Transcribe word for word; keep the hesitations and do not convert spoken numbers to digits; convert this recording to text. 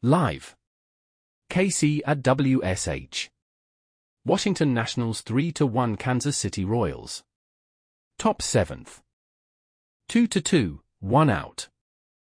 Live. K C at W S H. Washington Nationals three to one Kansas City Royals. Top seventh. two to two, one out.